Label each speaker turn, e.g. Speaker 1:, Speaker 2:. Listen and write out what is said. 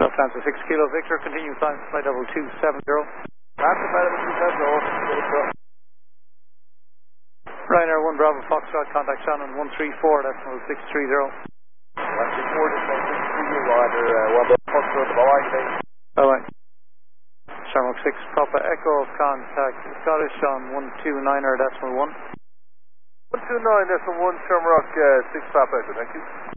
Speaker 1: Lufthansa 6 Kilo Victor, continue climb flight level 270.
Speaker 2: After flight level 270.
Speaker 1: Ryanair 1 Bravo Foxtrot, contact Shannon 134, decimal 630.
Speaker 2: 134, decimal 630, Ryanair 1 Bravo Foxtrot, bye-bye.
Speaker 1: Bye-bye. Shamrock 6 Papa Echo, contact Scottish on 129er decimal 1.
Speaker 2: 129, decimal 1, Shamrock 6 Papa Echo, thank you.